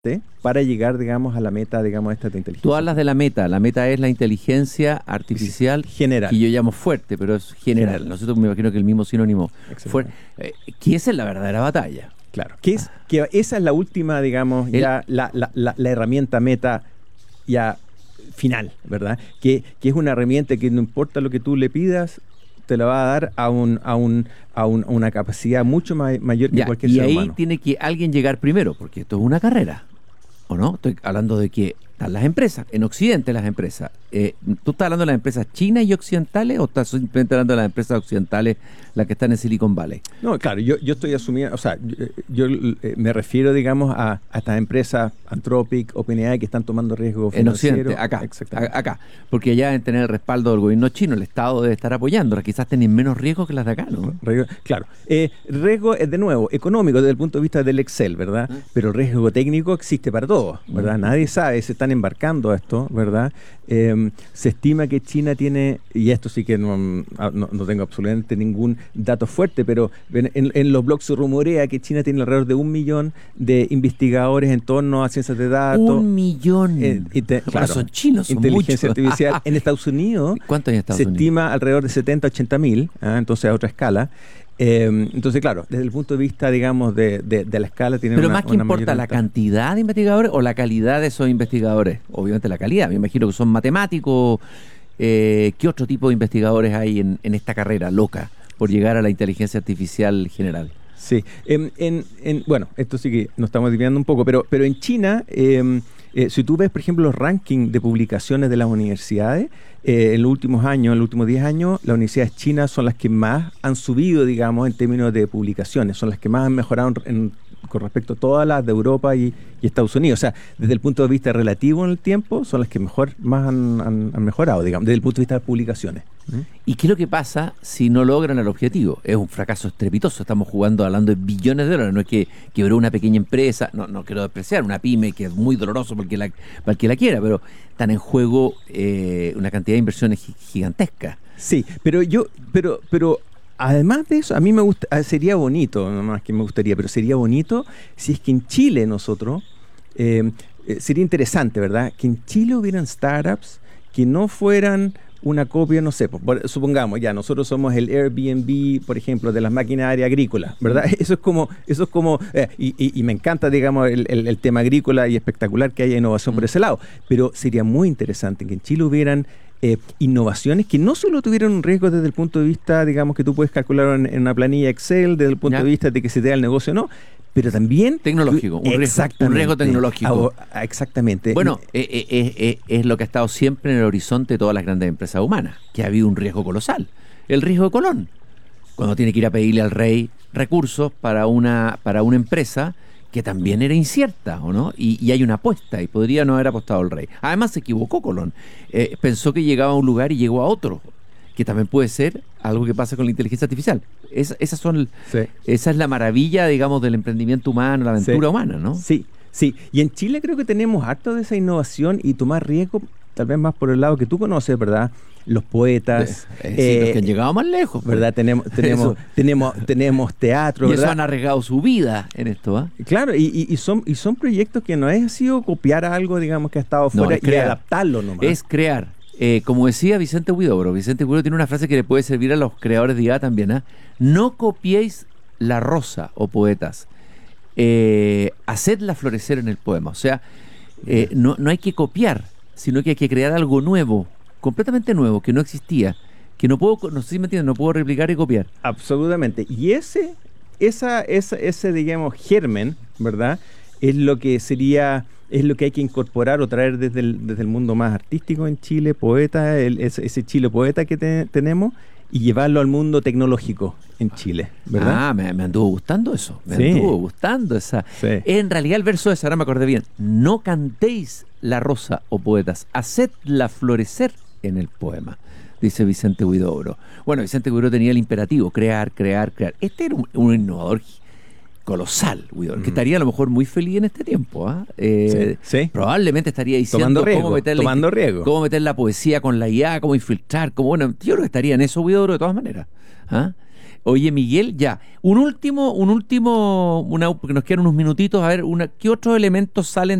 para llegar, digamos, a la meta, digamos, esta de inteligencia. Tú hablas de la meta es la inteligencia artificial general, que yo llamo fuerte, pero es general. Nosotros me imagino que el mismo sinónimo, que esa es la verdadera batalla. Claro, que esa es la última, digamos, ya la herramienta meta ya final, ¿verdad? Que es una herramienta que no importa lo que tú le pidas, te la va a dar a una capacidad mucho mayor que cualquier ser humano. Y ahí tiene que alguien llegar primero, porque esto es una carrera, ¿o no? Estoy hablando de que están las empresas, en Occidente las empresas. ¿Tú estás hablando de las empresas chinas y occidentales o estás simplemente hablando de las empresas occidentales, las que están en Silicon Valley? No, claro, yo estoy asumiendo, o sea, yo me refiero, digamos, a estas empresas, Anthropic, OpenAI, que están tomando riesgos financieros. En Occidente, acá. Porque allá deben tener el respaldo del gobierno chino, el Estado debe estar apoyándolas, quizás tienen menos riesgo que las de acá, ¿no? Claro, riesgo es, de nuevo, económico desde el punto de vista del Excel, ¿verdad? Pero el riesgo técnico existe para todos, ¿verdad? Nadie sabe, se están embarcando a esto, ¿verdad? Se estima que China tiene, y esto sí que no tengo absolutamente ningún dato fuerte, pero en los blogs se rumorea que China tiene alrededor de 1 millón de investigadores en torno a ciencias de datos. 1 millón. Claro, son chinos, son inteligencia muchos. artificial. En Estados Unidos, ¿cuántos hay en Estados Unidos? Se estima alrededor de 70, 80 mil, entonces a otra escala. Entonces, claro, desde el punto de vista, digamos, de la escala tiene pero una más que importa la ventaja. cantidad de investigadores o la calidad de esos investigadores. Obviamente la calidad, me imagino que son matemáticos. ¿Qué otro tipo de investigadores hay en esta carrera loca por llegar a la inteligencia artificial general? Sí, bueno, esto sí que nos estamos desviando un poco, pero en China, si tú ves, por ejemplo, los rankings de publicaciones de las universidades, en los últimos años, en los últimos 10 años, las universidades chinas son las que más han subido, digamos, en términos de publicaciones, son las que más han mejorado con respecto a todas las de Europa y Estados Unidos. O sea, desde el punto de vista relativo en el tiempo, son las que más han mejorado, digamos, desde el punto de vista de publicaciones. ¿Y qué es lo que pasa si no logran el objetivo? Es un fracaso estrepitoso. Estamos hablando de billones de dólares. No es que quebró una pequeña empresa, no quiero despreciar, una pyme que es muy doloroso para el que la quiera, pero están en juego una cantidad de inversiones gigantescas. Sí, pero además de eso, a mí me gusta, sería bonito, no más que me gustaría, pero sería bonito si es que en Chile nosotros, sería interesante, ¿verdad? Que en Chile hubieran startups que no fueran una copia, no sé, supongamos ya, nosotros somos el Airbnb, por ejemplo, de las maquinarias agrícolas, ¿verdad? Eso es como y me encanta, digamos, el tema agrícola y espectacular que haya innovación por ese lado, pero sería muy interesante que en Chile hubieran innovaciones que no solo tuvieran un riesgo desde el punto de vista, digamos, que tú puedes calcular en una planilla Excel, desde el punto de vista de que se te da el negocio o no, pero también tecnológico, un riesgo tecnológico. Exactamente. Bueno, es lo que ha estado siempre en el horizonte de todas las grandes empresas humanas, que ha habido un riesgo colosal, el riesgo de Colón, cuando tiene que ir a pedirle al rey recursos para una empresa que también era incierta, ¿o no? Y hay una apuesta, y podría no haber apostado el rey. Además se equivocó Colón, pensó que llegaba a un lugar y llegó a otro, que también puede ser algo que pasa con la inteligencia artificial. Esa es la maravilla, digamos, del emprendimiento humano, la aventura humana, ¿no? Sí. Y en Chile creo que tenemos harto de esa innovación y tomar riesgo, tal vez más por el lado que tú conoces, ¿verdad? Los poetas. Los que han llegado más lejos. ¿Verdad? Tenemos teatro, y ¿verdad? eso han arriesgado su vida en esto, ¿ah? Claro, y son proyectos que no ha sido copiar algo, digamos, que ha estado fuera y adaptarlo nomás. Es crear. Como decía Vicente Huidobro tiene una frase que le puede servir a los creadores de IA también, ¿ah? No copiéis la rosa, o poetas, hacedla florecer en el poema. O sea, no hay que copiar, sino que hay que crear algo nuevo, completamente nuevo, que no existía, que no sé si me entienden, no puedo replicar y copiar. Absolutamente. Y ese digamos, germen, ¿verdad? Es lo que hay que incorporar o traer desde el mundo más artístico en Chile, poeta, ese Chile poeta que tenemos, y llevarlo al mundo tecnológico en Chile, ¿verdad? Me anduvo gustando eso, esa. Sí. En realidad el verso ahora me acordé bien, no cantéis la rosa, o poetas, hacedla florecer en el poema, dice Vicente Huidobro. Bueno, Vicente Huidobro tenía el imperativo, crear. Este era un innovador colosal, Huidobro, que estaría a lo mejor muy feliz en este tiempo, ¿ah? Sí. Probablemente estaría diciendo tomando riesgo. Cómo meter la poesía con la IA, cómo infiltrar, yo creo que estaría en eso, Huidobro, de todas maneras, ¿ah? Oye, Miguel, ya. Porque nos quedan unos minutitos. A ver, ¿qué otros elementos salen